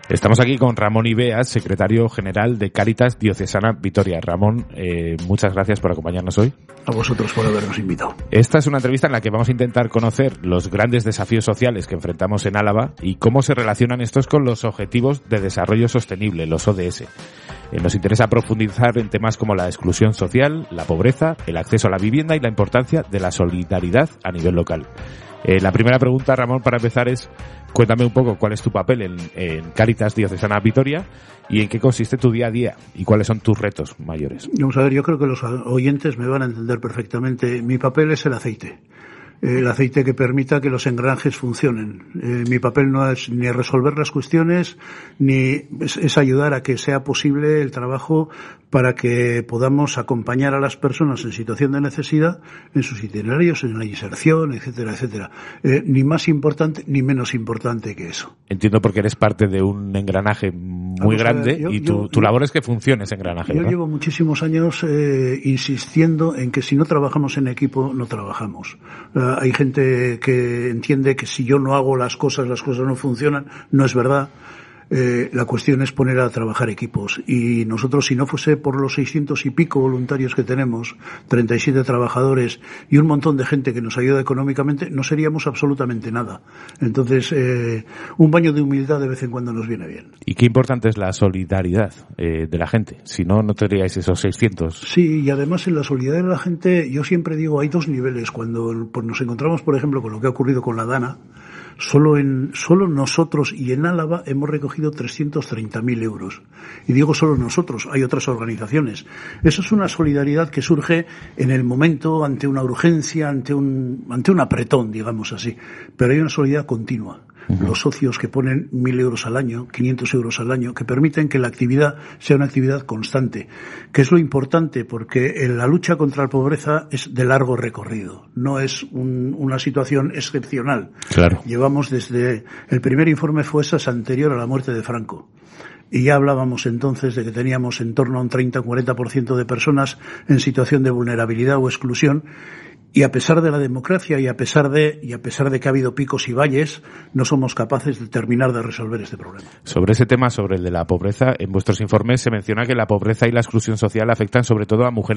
Estamos aquí con Ramón Ibeas, secretario general de Cáritas Diocesana Vitoria. Ramón, muchas gracias por acompañarnos hoy. A vosotros por habernos invitado. Esta es una entrevista en la que vamos a intentar conocer los grandes desafíos sociales que enfrentamos en Álava y cómo se relacionan estos con los Objetivos de Desarrollo Sostenible, los ODS. Nos interesa profundizar en temas como la exclusión social, la pobreza, el acceso a la vivienda y la importancia de la solidaridad a nivel local. La primera pregunta, Ramón, para empezar es, cuéntame un poco cuál es tu papel en Cáritas Diocesana Vitoria y en qué consiste tu día a día y cuáles son tus retos mayores. Vamos a ver, yo creo que los oyentes me van a entender perfectamente. Mi papel es el aceite que permita que los engranajes funcionen. Mi papel no es ni resolver las cuestiones, ni es ayudar a que sea posible el trabajo para que podamos acompañar a las personas en situación de necesidad en sus itinerarios, en la inserción, etcétera, etcétera. Ni más importante ni menos importante que eso. Entiendo porque eres parte de un engranaje muy grande y tu labor es que funcione ese engranaje, Yo ¿verdad? llevo muchísimos años insistiendo en que si no trabajamos en equipo, no trabajamos. Hay gente que entiende que si yo no hago las cosas no funcionan. No es verdad. La cuestión es poner a trabajar equipos. Y nosotros, si no fuese por los 600 y pico voluntarios que tenemos, 37 trabajadores y un montón de gente que nos ayuda económicamente, no seríamos absolutamente nada. Entonces, un baño de humildad de vez en cuando nos viene bien. Y qué importante es la solidaridad de la gente. Si no, no tendríais esos 600. Sí, y además en la solidaridad de la gente, yo siempre digo, hay dos niveles. Cuando nos encontramos, por ejemplo, con lo que ha ocurrido con la Dana, solo nosotros y en Álava hemos recogido 330.000 euros. Y digo solo nosotros, hay otras organizaciones. Eso es una solidaridad que surge en el momento, ante una urgencia, ante un apretón, digamos así. Pero hay una solidaridad continua. Los socios que ponen 1.000 euros al año, 500 euros al año, que permiten que la actividad sea una actividad constante, que es lo importante, porque la lucha contra la pobreza es de largo recorrido, no es una situación excepcional. Claro. Llevamos desde, el primer informe fue anterior a la muerte de Franco. Y ya hablábamos entonces de que teníamos en torno a un 30-40% de personas en situación de vulnerabilidad o exclusión. Y a pesar de la democracia y a pesar de que ha habido picos y valles, no somos capaces de terminar de resolver este problema. Sobre ese tema, sobre el de la pobreza, en vuestros informes se menciona que la pobreza y la exclusión social afectan sobre todo a mujeres